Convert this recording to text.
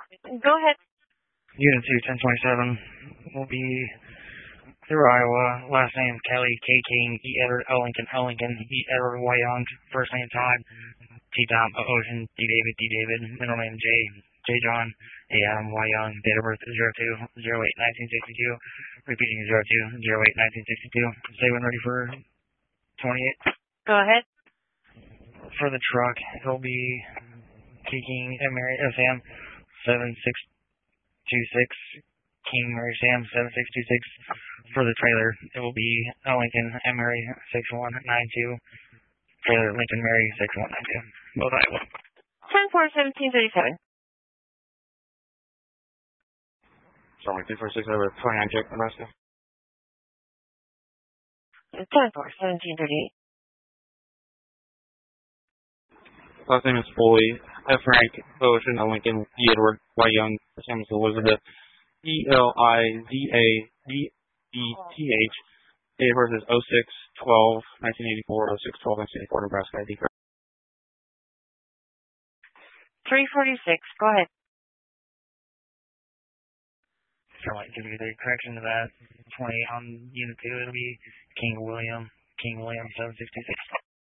Go ahead. Unit 2, 1027 will be through Iowa. Last name Kelly, K. King, E. Edward, L. Lincoln, L. Lincoln, E. Edward, Y. Young. First name Todd, T. Tom, O. Ocean, D. David, D. David. Middle name J. J. John, A. Adam, Y. Young. Date of birth 02/08/1962. Repeating 02/08/1962. Say when ready for 28. Go ahead. For the truck, it'll be King Mary Sam 7626. King Mary Sam 7626. For the trailer, it will be Lincoln Mary 6192. Trailer Lincoln Mary 6192. Both Iowa. 10-4-1737. Sorry, 246 over 29 check, Nebraska. 10-4-1738. Last name is Foley, F. Frank, Ocean, L. Lincoln, E. Edward, Y. Young, Sam is Elizabeth, ELIZABETH. Date of birth is 06/12/1984, 06/12/1984, Nebraska ID card. 346. Go ahead. So I might give you the correction to that. 28 on Unit 2, it'll be King William 766.